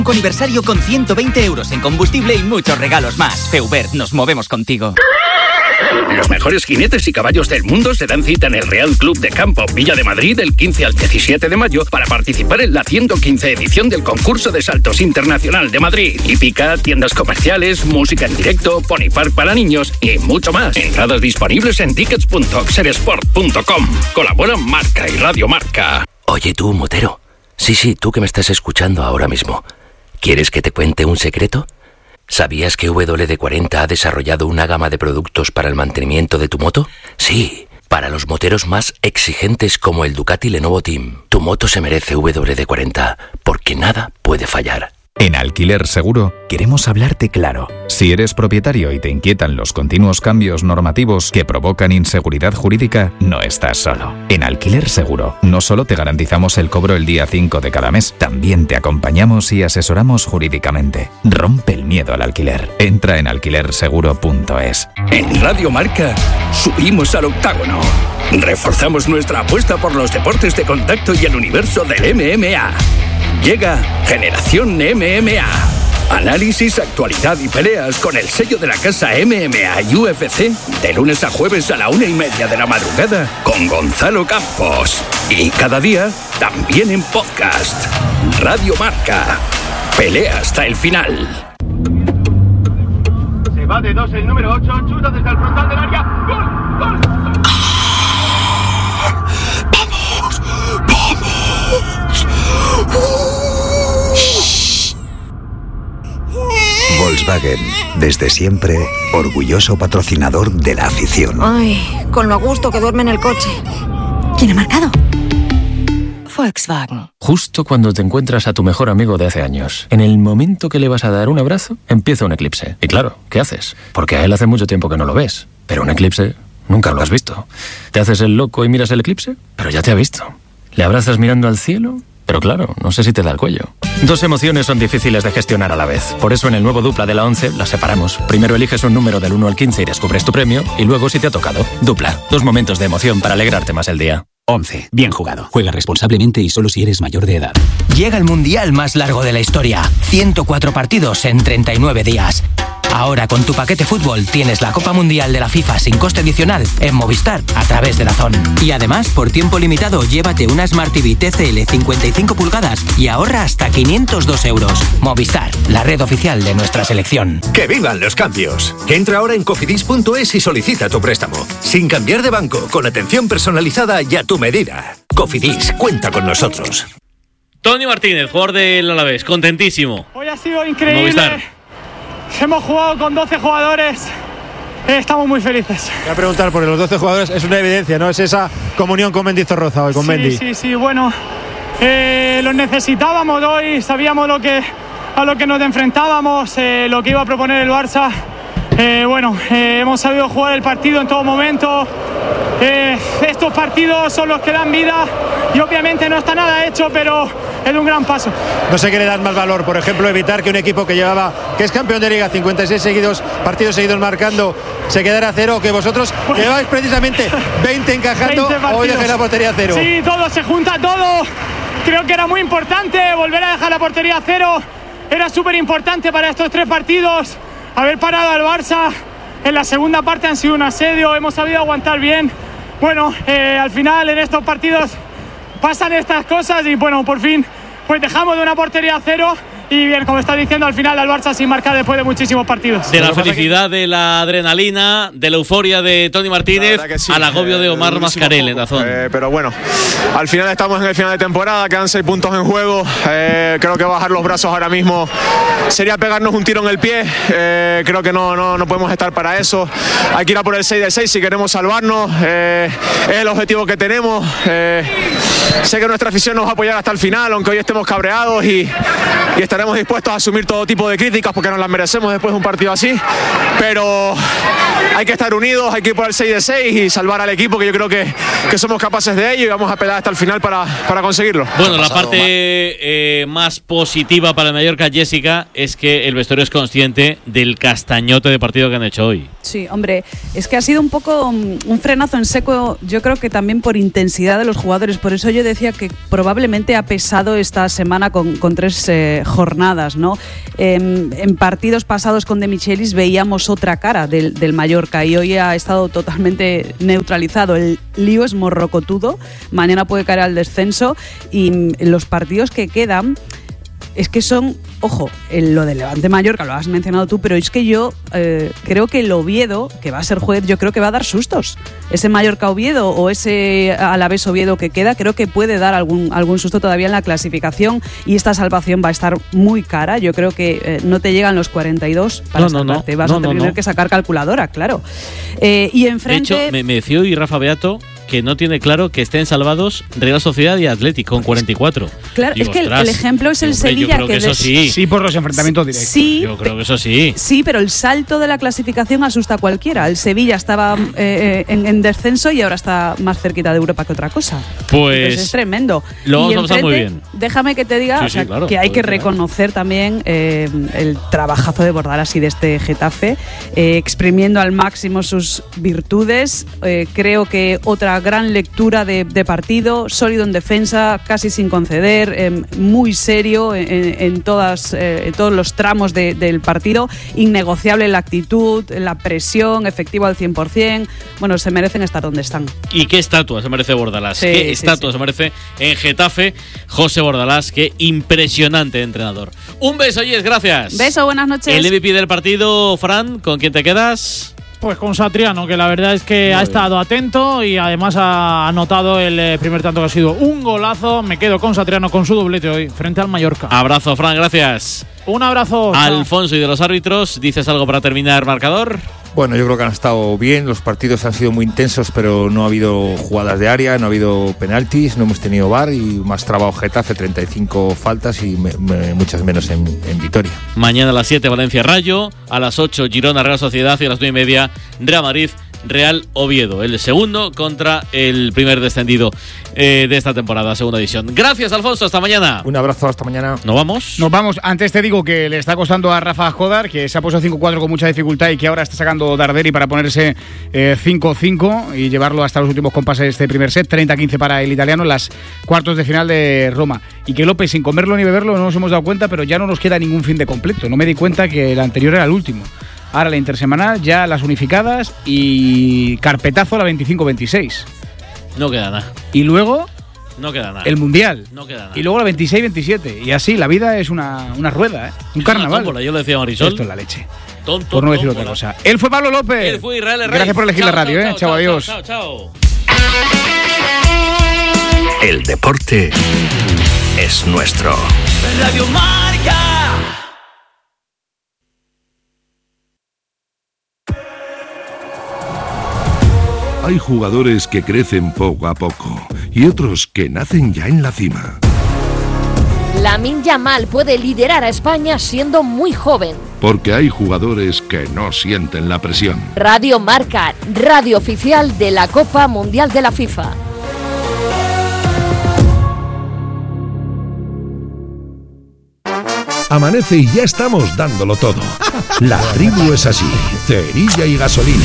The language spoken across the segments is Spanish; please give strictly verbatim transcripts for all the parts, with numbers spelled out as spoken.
Aniversario con ciento veinte euros en combustible y muchos regalos más. Feubert, nos movemos contigo. Los mejores jinetes y caballos del mundo se dan cita en el Real Club de Campo Villa de Madrid del quince al diecisiete de mayo para participar en la ciento quince edición del concurso de saltos internacional de Madrid. Hípica, tiendas comerciales, música en directo, pony park para niños y mucho más. Entradas disponibles en tickets punto oxeresport punto com. Colaboran Marca y Radio Marca. Oye tú, motero. Sí, sí, tú que me estás escuchando ahora mismo. ¿Quieres que te cuente un secreto? ¿Sabías que W D cuarenta ha desarrollado una gama de productos para el mantenimiento de tu moto? Sí, para los moteros más exigentes como el Ducati Lenovo Team. Tu moto se merece W D cuarenta, porque nada puede fallar. En Alquiler Seguro queremos hablarte claro. Si eres propietario y te inquietan los continuos cambios normativos que provocan inseguridad jurídica, no estás solo. En Alquiler Seguro no solo te garantizamos el cobro el día cinco de cada mes, también te acompañamos y asesoramos jurídicamente. Rompe el miedo al alquiler. Entra en alquiler seguro punto es. En Radio Marca subimos al octágono. Reforzamos nuestra apuesta por los deportes de contacto y el universo del M M A. Llega Generación M M A. Análisis, actualidad y peleas con el sello de la casa M M A y U F C de lunes a jueves a la una y media de la madrugada con Gonzalo Campos. Y cada día también en podcast. Radio Marca. Pelea hasta el final. Se va de dos el número ocho, chuta desde el frontal del área. ¡Gol! ¡Gol! ¡Vamos! ¡Vamos! Volkswagen, desde siempre, orgulloso patrocinador de la afición. Ay, con lo a gusto que duerme en el coche. ¿Quién ha marcado? Volkswagen. Justo cuando te encuentras a tu mejor amigo de hace años, en el momento que le vas a dar un abrazo, empieza un eclipse. Y claro, ¿qué haces? Porque a él hace mucho tiempo que no lo ves. Pero un eclipse nunca lo has visto. ¿Te haces el loco y miras el eclipse? Pero ya te ha visto. ¿Le abrazas mirando al cielo? Pero claro, no sé si te da el cuello. Dos emociones son difíciles de gestionar a la vez. Por eso en el nuevo Dupla de la once las separamos. Primero eliges un número del uno al quince y descubres tu premio. Y luego si te ha tocado. Dupla. Dos momentos de emoción para alegrarte más el día. once. Bien jugado. Juega responsablemente y solo si eres mayor de edad. Llega el mundial más largo de la historia. ciento cuatro partidos en treinta y nueve días. Ahora con tu paquete fútbol tienes la Copa Mundial de la FIFA sin coste adicional en Movistar a través de DAZN. Y además, por tiempo limitado, llévate una Smart T V T C L cincuenta y cinco pulgadas y ahorra hasta quinientos dos euros. Movistar, la red oficial de nuestra selección. ¡Que vivan los cambios! Entra ahora en cofidis punto es y solicita tu préstamo. Sin cambiar de banco, con atención personalizada y a tu medida. Cofidis, cuenta con nosotros. Tony Martínez, jugador del Alavés, contentísimo. Hoy ha sido increíble. Movistar. Hemos jugado con doce jugadores, eh, estamos muy felices. Voy a preguntar por los doce jugadores, es una evidencia, ¿no? Es esa comunión con Mendizorroza hoy, con sí, Mendy. Sí, sí, bueno, eh, los necesitábamos hoy, sabíamos lo que, a lo que nos enfrentábamos, eh, lo que iba a proponer el Barça. Eh, bueno, eh, hemos sabido jugar el partido en todo momento. Eh, estos partidos son los que dan vida y obviamente no está nada hecho, pero es un gran paso. No sé qué le dan más valor, por ejemplo, evitar que un equipo que llevaba, que es campeón de Liga, cincuenta y seis seguidos, partidos seguidos marcando, se quedara a cero, que vosotros pues, lleváis precisamente veinte encajando, veinte hoy dejéis la portería a cero. Sí, todo se junta, todo. Creo que era muy importante volver a dejar la portería a cero. Era súper importante para estos tres partidos. Haber parado al Barça en la segunda parte han sido un asedio, hemos sabido aguantar bien. Bueno, eh, al final en estos partidos pasan estas cosas y bueno, por fin pues dejamos de una portería a cero y bien, como está diciendo, al final al Barça sin marcar después de muchísimos partidos. De la felicidad, que... de la adrenalina, de la euforia de Tony Martínez, sí, al agobio de Omar Mascarell en DAZN. Eh, pero bueno, al final estamos en el final de temporada, quedan seis puntos en juego. Eh, creo que bajar los brazos ahora mismo sería pegarnos un tiro en el pie. Eh, creo que no, no, no podemos estar para eso. Hay que ir a por el seis de seis si queremos salvarnos. Eh, es el objetivo que tenemos. Eh, sé que nuestra afición nos va a apoyar hasta el final, aunque hoy estemos cabreados y, y estaremos dispuestos a asumir todo tipo de críticas porque nos las merecemos después de un partido así, pero hay que estar unidos, hay que ir por el seis de seis y salvar al equipo, que yo creo que, que somos capaces de ello y vamos a pelear hasta el final para, para conseguirlo. Bueno, la parte eh, más positiva para el Mallorca, Jessica, es que el vestuario es consciente del castañote de partido que han hecho hoy. Sí, hombre, es que ha sido un poco un frenazo en seco, yo creo que también por intensidad de los jugadores, por eso yo decía que probablemente ha pesado esta semana con, con tres eh, jornadas jornadas, ¿no? Eh, en partidos pasados con De Michelis veíamos otra cara del, del Mallorca y hoy ha estado totalmente neutralizado. El lío es morrocotudo, mañana puede caer al descenso y los partidos que quedan es que son, ojo, el, lo de Levante Mallorca lo has mencionado tú, pero es que yo eh, creo que el Oviedo, que va a ser juez, yo creo que va a dar sustos. Ese Mallorca Oviedo o ese Alavés Oviedo que queda, creo que puede dar algún, algún susto todavía en la clasificación y esta salvación va a estar muy cara. Yo creo que eh, no te llegan los cuarenta y dos para no, no, salvarte, no, vas no, a tener no, no. que sacar calculadora, claro. Eh, y enfrente... De hecho, me, me decía hoy Rafa Beato que no tiene claro que estén salvados Real Sociedad y Atlético con cuarenta y cuatro. Claro, Digo, es que el, ostras, el ejemplo es el hombre, Sevilla. Yo creo que, que des... eso sí. Sí, por los enfrentamientos directos. Sí, yo creo que eso sí. Sí, pero el salto de la clasificación asusta a cualquiera. El Sevilla estaba eh, en, en descenso y ahora está más cerquita de Europa que otra cosa. Pues Entonces es tremendo. Lo vamos y a pasar muy bien. Déjame que te diga sí, o sea, sí, claro, que hay que claro. reconocer también eh, el trabajazo de Bordalas y de este Getafe, eh, exprimiendo al máximo sus virtudes. Eh, creo que otra gran lectura de, de partido, sólido en defensa, casi sin conceder, eh, muy serio en, en, todas, eh, en todos los tramos de, del partido, innegociable en la actitud, en la presión, efectivo al cien por ciento. Bueno, se merecen estar donde están. ¿Y qué estatua se merece Bordalás? Sí, ¿Qué sí, estatua sí. se merece en Getafe José Bordalás? Qué impresionante entrenador. Un beso, Yes, gracias. Beso, buenas noches. El M V P del partido, Fran, ¿con quién te quedas? Pues con Satriano, que la verdad es que Muy ha bien. estado atento y además ha anotado el eh, primer tanto que ha sido un golazo. Me quedo con Satriano con su doblete hoy frente al Mallorca. Abrazo, Fran, gracias. Un abrazo. Alfonso, y de los árbitros, ¿dices algo para terminar, marcador? Bueno, yo creo que han estado bien, los partidos han sido muy intensos, pero no ha habido jugadas de área, no ha habido penaltis, no hemos tenido V A R y más trabajo Getafe, treinta y cinco faltas y me, me, muchas menos en, en Vitoria. Mañana a las siete Valencia Rayo, a las ocho Girona Real Sociedad y a las nueve y media Real Madrid Real Oviedo, el segundo contra el primer descendido eh, de esta temporada, segunda edición. Gracias, Alfonso, hasta mañana. Un abrazo, hasta mañana. ¿Nos vamos? Nos vamos. Antes te digo que le está costando a Rafa Jodar, que se ha puesto cinco cuatro con mucha dificultad y que ahora está sacando Darderi para ponerse eh, cinco cinco y llevarlo hasta los últimos compases de este primer set, treinta quince para el italiano en las cuartos de final de Roma. Y que López, sin comerlo ni beberlo, no nos hemos dado cuenta, pero ya no nos queda ningún fin de completo. No me di cuenta que el anterior era el último. Ahora la intersemanal, ya las unificadas y carpetazo la veinticinco veintiséis. No queda nada. Y luego No queda nada. el Mundial. No queda nada. Y luego la veintiséis veintisiete. Y así, la vida es una, una rueda, ¿eh? Un Es carnaval. una tómbola, yo le decía a Marisol. Esto es la leche. Tonto, Por no decir tómbola. otra cosa. Él fue Pablo López. Él fue Israel Herrera. Gracias por elegir Chao, la radio, chao, ¿eh? chao, Chao, chao, adiós. Chao, chao. El deporte es nuestro. Radio Marca. Hay jugadores que crecen poco a poco y otros que nacen ya en la cima. Lamine Yamal puede liderar a España siendo muy joven. Porque hay jugadores que no sienten la presión. Radio Marca, radio oficial de la Copa Mundial de la FIFA. Amanece y ya estamos dándolo todo. La tribu es así, cerilla y gasolina.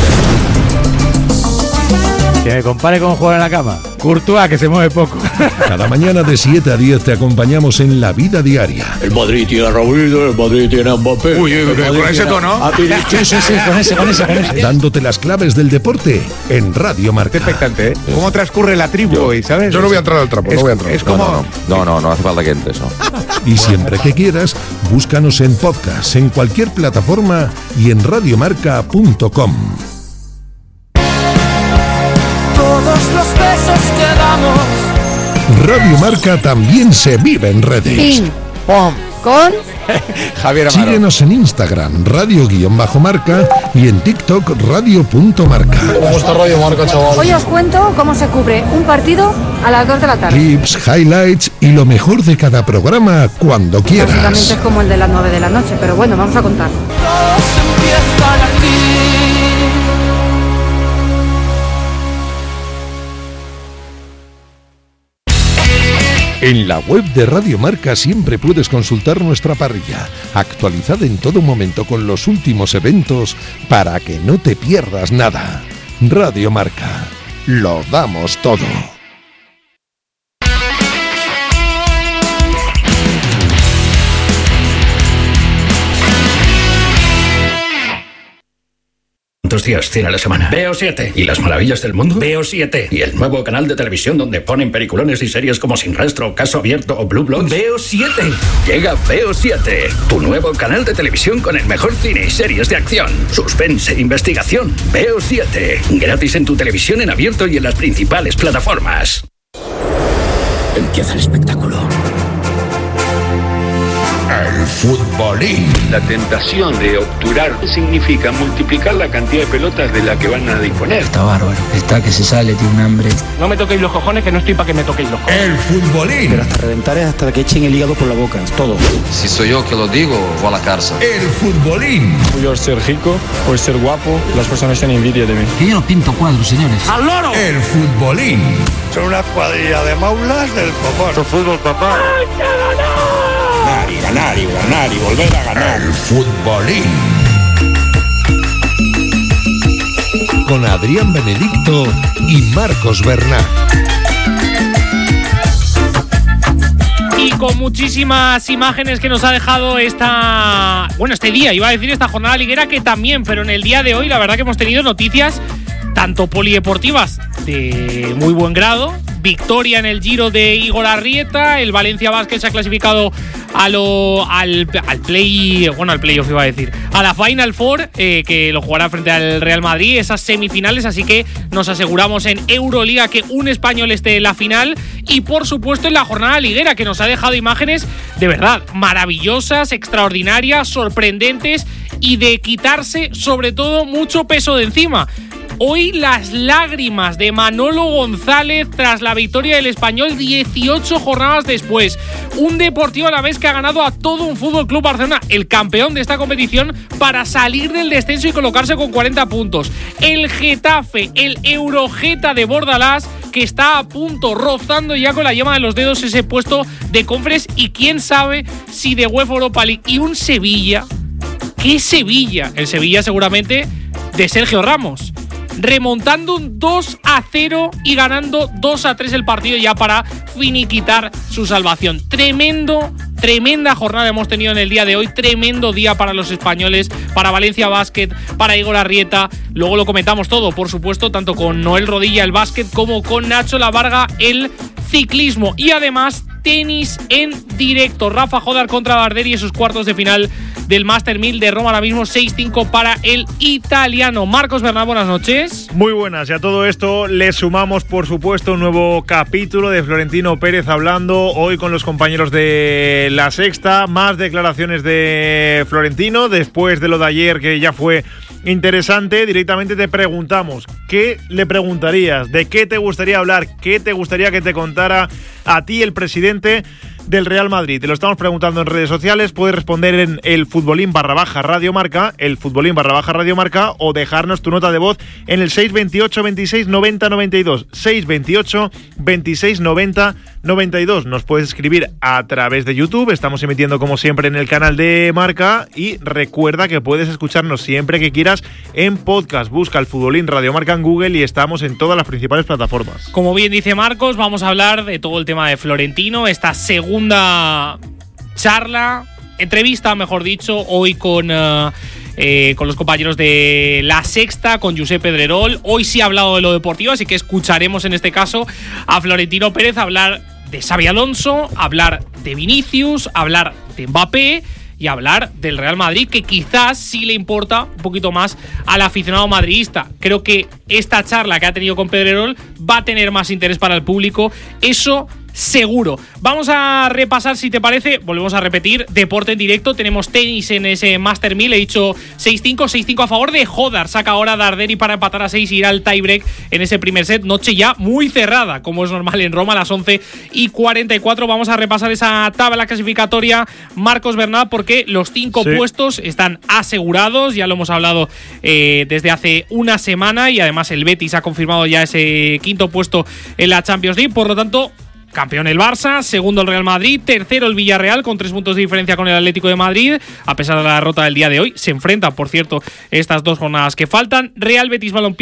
Que me compare con jugar en la cama. Courtois, que se mueve poco. Cada mañana de siete a diez te acompañamos en la vida diaria. El Madrid tiene a Raúl, el Madrid tiene a Mbappé. Uy, uy, uy, con ese tono. A Piri- Sí, sí, sí, con ese, con ese, con ese. Dándote las claves del deporte en Radio Marca. Expectante, ¿eh? ¿Cómo transcurre la tribu hoy, sabes? Yo no voy a entrar al trapo, es, no voy a entrar. Es como... No, no, no, no hace falta que entre eso. Y siempre que quieras, búscanos en podcast, en cualquier plataforma y en radiomarca punto com. Todos los besos que damos. Radio Marca también se vive en redes. Ping, pom, con Javier Amaro. Síguenos en Instagram, radio-marca y en TikTok, radio.marca. ¿Cómo está Radio Marca, chaval? Hoy os cuento cómo se cubre un partido a las dos de la tarde. Clips, highlights y lo mejor de cada programa cuando Básicamente quieras. es como el de las nueve de la noche, pero bueno, vamos a contar. En la web de Radio Marca siempre puedes consultar nuestra parrilla, actualizada en todo momento con los últimos eventos para que no te pierdas nada. Radio Marca, lo damos todo. ¿Cuántos días tiene la semana? Veo siete. ¿Y las maravillas del mundo? Veo siete. ¿Y el nuevo canal de televisión donde ponen peliculones y series como Sin Rastro, Caso Abierto o Blue Bloods? Veo siete. Llega Veo siete, tu nuevo canal de televisión con el mejor cine y series de acción, suspense e investigación. Veo siete. Gratis en tu televisión en abierto y en las principales plataformas. Empieza el espectáculo. El futbolín. La tentación de obturar significa multiplicar la cantidad de pelotas de la que van a disponer. Está bárbaro, está que se sale, tiene un hambre. No me toquéis los cojones, que no estoy para que me toquéis los cojones. El futbolín. Pero hasta reventar es hasta que echen el hígado por la boca, es todo. Si soy yo que lo digo, voy a la cárcel. El futbolín. Por ser rico, por ser guapo, las personas tienen envidia de mí. Que yo no pinto cuadros, señores. ¡Al loro! El futbolín. Son una cuadrilla de maulas del popón. ¿Tu fútbol, papá? ¡Hay que ganar! Ganar y ganar y ganar y volver a ganar. El futbolín. Con Adrián Benedicto y Marcos Bernat. Y con muchísimas imágenes que nos ha dejado esta... Bueno, este día, iba a decir esta jornada liguera, que también, pero en el día de hoy la verdad que hemos tenido noticias tanto polideportivas de muy buen grado. Victoria en el Giro de Igor Arrieta. El Valencia Basket se ha clasificado a lo, al, al play, bueno, al playoff iba a decir, a la Final Four, eh, que lo jugará frente al Real Madrid, esas semifinales, así que nos aseguramos en Euroliga que un español esté en la final. Y por supuesto en la jornada liguera, que nos ha dejado imágenes de verdad maravillosas, extraordinarias, sorprendentes y de quitarse sobre todo mucho peso de encima. Hoy las lágrimas de Manolo González tras la victoria del Español dieciocho jornadas después. Un Deportivo Alavés que ha ganado a todo un Fútbol Club Barcelona, el campeón de esta competición, para salir del descenso y colocarse con cuarenta puntos. El Getafe, el Eurogeta de Bordalás, que está a punto, rozando ya con la yema de los dedos ese puesto de Conference, y quién sabe si de UEFA Europa League. Y un Sevilla, ¿qué Sevilla? El Sevilla seguramente de Sergio Ramos, remontando un dos a cero y ganando dos a tres el partido ya para finiquitar su salvación. Tremendo, tremenda jornada hemos tenido en el día de hoy. Tremendo día para los españoles, para Valencia Basket, para Igor Arrieta. Luego lo comentamos todo, por supuesto, tanto con Noel Rodilla el básquet como con Nacho Lavarga el ciclismo. Y además tenis en directo. Rafa Jodar contra Barderi en sus cuartos de final del Master mil de Roma, ahora mismo seis cinco para el italiano. Marcos Bernat, buenas noches. Muy buenas, y a todo esto le sumamos, por supuesto, un nuevo capítulo de Florentino Pérez hablando hoy con los compañeros de La Sexta. Más declaraciones de Florentino después de lo de ayer, que ya fue interesante. Directamente te preguntamos, ¿qué le preguntarías? ¿De qué te gustaría hablar? ¿Qué te gustaría que te contara a ti el presidente del Real Madrid? Te lo estamos preguntando en redes sociales. Puedes responder en el futbolín barra baja Radio Marca, el futbolín barra baja Radio Marca, o dejarnos tu nota de voz en el seis veintiocho, veintiséis, noventa, noventa y dos. seis veintiocho, veintiséis, noventa, noventa y dos. Nos puedes escribir a través de YouTube. Estamos emitiendo como siempre en el canal de Marca, y recuerda que puedes escucharnos siempre que quieras en podcast. Busca el futbolín Radio Marca en Google y estamos en todas las principales plataformas. Como bien dice Marcos, vamos a hablar de todo el tema de Florentino, esta segunda Segunda charla, entrevista, mejor dicho, hoy con, uh, eh, con los compañeros de La Sexta, con Josep Pedrerol. Hoy sí ha hablado de lo deportivo, así que escucharemos en este caso a Florentino Pérez hablar de Xabi Alonso, hablar de Vinicius, hablar de Mbappé y hablar del Real Madrid, que quizás sí le importa un poquito más al aficionado madridista. Creo que esta charla que ha tenido con Pedrerol va a tener más interés para el público, eso seguro. Vamos a repasar, si te parece, volvemos a repetir, deporte en directo. Tenemos tenis en ese Master mil, he dicho seis cinco, seis cinco a favor de Jodar. Saca ahora Darderi para empatar a seis y ir al tiebreak en ese primer set. Noche ya muy cerrada, como es normal en Roma, a las once y cuarenta y cuatro. Vamos a repasar esa tabla clasificatoria, Marcos Bernat, porque los cinco sí. puestos están asegurados. Ya lo hemos hablado eh, desde hace una semana, y además el Betis ha confirmado ya ese quinto puesto en la Champions League. Por lo tanto, campeón el Barça, segundo el Real Madrid, tercero el Villarreal con tres puntos de diferencia con el Atlético de Madrid, a pesar de la derrota del día de hoy. Se enfrentan, por cierto, estas dos jornadas que faltan. Real Betis Balompié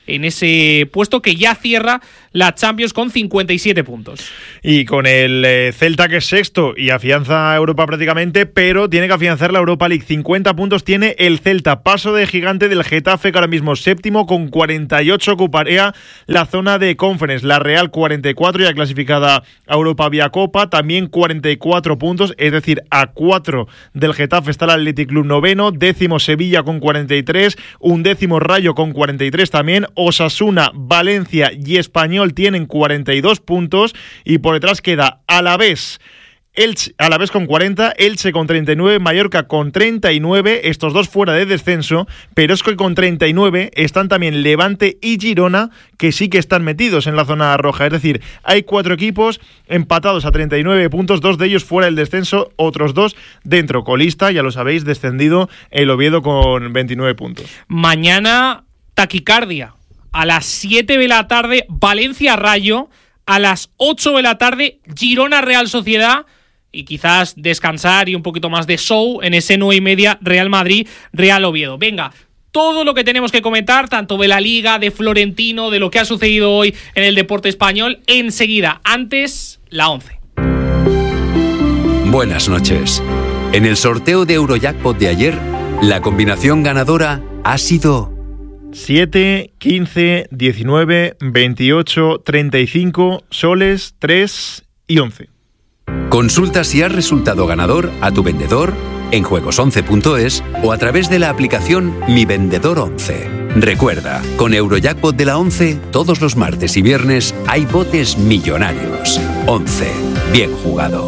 en ese puesto que ya cierra la Champions con cincuenta y siete puntos. Y con el eh, Celta, que es sexto y afianza Europa prácticamente, pero tiene que afianzar la Europa League. cincuenta puntos tiene el Celta, paso de gigante del Getafe, que ahora mismo séptimo con cuarenta y ocho, ocuparía la zona de Conference. La Real cuarenta y cuatro, ya clasificada a Europa vía Copa, también cuarenta y cuatro puntos, es decir, a cuatro del Getafe está el Athletic Club noveno, décimo Sevilla con cuarenta y tres, undécimo Rayo con cuarenta y tres también, Osasuna, Valencia y Español tienen cuarenta y dos puntos, y por detrás queda Alavés, Elche, Alavés con cuarenta, Elche con treinta y nueve, Mallorca con treinta y nueve, estos dos fuera de descenso, pero es que con treinta y nueve están también Levante y Girona, que sí que están metidos en la zona roja. Es decir, hay cuatro equipos empatados a treinta y nueve puntos, dos de ellos fuera del descenso, otros dos dentro. Colista, ya lo sabéis, descendido el Oviedo con veintinueve puntos. Mañana, taquicardia. A las siete de la tarde, Valencia Rayo. A las ocho de la tarde, Girona Real Sociedad. Y quizás descansar y un poquito más de show en ese nueve y media Real Madrid, Real Oviedo. Venga, todo lo que tenemos que comentar, tanto de la Liga, de Florentino, de lo que ha sucedido hoy en el deporte español, enseguida. Antes, la once. Buenas noches. En el sorteo de Eurojackpot de ayer, la combinación ganadora ha sido siete, quince, diecinueve, veintiocho, treinta y cinco, soles, tres y once. Consulta si has resultado ganador a tu vendedor en juegos once punto es o a través de la aplicación Mi Vendedor once. Recuerda, con Eurojackpot de la once, todos los martes y viernes hay botes millonarios. once. Bien jugado.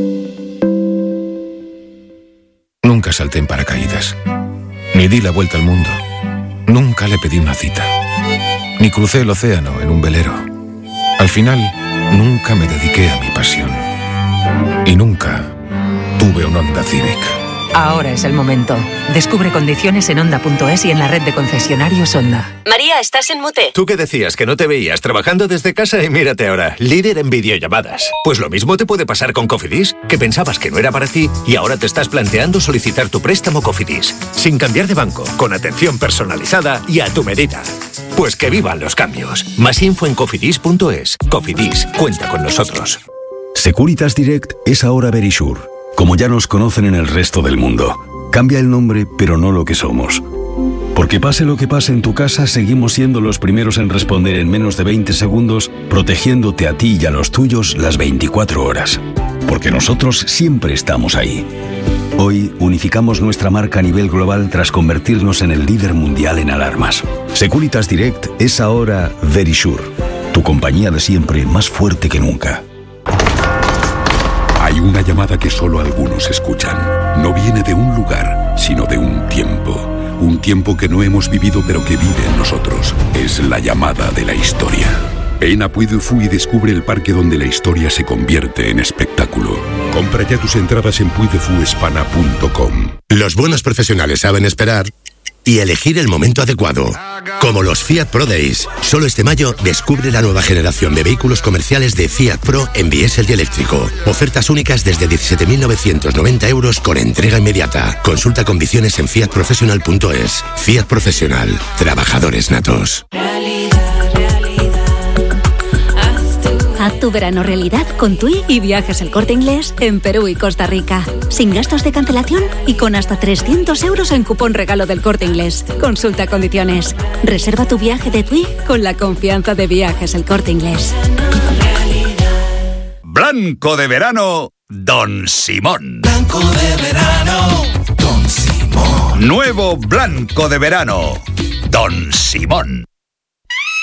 Nunca salté en paracaídas. Ni di la vuelta al mundo. Nunca le pedí una cita. Ni crucé el océano en un velero. Al final, nunca me dediqué a mi pasión. Y nunca tuve un Honda Civic. Ahora es el momento. Descubre condiciones en Honda punto es y en la red de concesionarios Honda. María, estás en mute. Tú que decías que no te veías trabajando desde casa y mírate ahora, líder en videollamadas. Pues lo mismo te puede pasar con Cofidis, que pensabas que no era para ti y ahora te estás planteando solicitar tu préstamo Cofidis. Sin cambiar de banco, con atención personalizada y a tu medida. Pues que vivan los cambios. Más info en cofidis punto es. Cofidis, cuenta con nosotros. Securitas Direct es ahora Verisure, como ya nos conocen en el resto del mundo. Cambia el nombre, pero no lo que somos. Porque pase lo que pase en tu casa, seguimos siendo los primeros en responder en menos de veinte segundos, protegiéndote a ti y a los tuyos las veinticuatro horas. Porque nosotros siempre estamos ahí. Hoy unificamos nuestra marca a nivel global tras convertirnos en el líder mundial en alarmas. Securitas Direct es ahora Verisure, tu compañía de siempre más fuerte que nunca. Hay una llamada que solo algunos escuchan. No viene de un lugar, sino de un tiempo. Un tiempo que no hemos vivido pero que vive en nosotros. Es la llamada de la historia. Ven a Puy du Fou y descubre el parque donde la historia se convierte en espectáculo. Compra ya tus entradas en puy de fu hispana punto com. Los buenos profesionales saben esperar y elegir el momento adecuado. Como los Fiat Pro Days. Solo este mayo descubre la nueva generación de vehículos comerciales de Fiat Pro en diésel y eléctrico. Ofertas únicas desde diecisiete mil novecientos noventa euros con entrega inmediata. Consulta condiciones en fiat professional punto es. Fiat Profesional. Trabajadores natos. Haz tu verano realidad con TUI y Viajes El Corte Inglés en Perú y Costa Rica. Sin gastos de cancelación y con hasta trescientos euros en cupón regalo del Corte Inglés. Consulta condiciones. Reserva tu viaje de TUI con la confianza de Viajes El Corte Inglés. Blanco de verano, Don Simón. Blanco de verano, Don Simón. Nuevo Blanco de verano, Don Simón.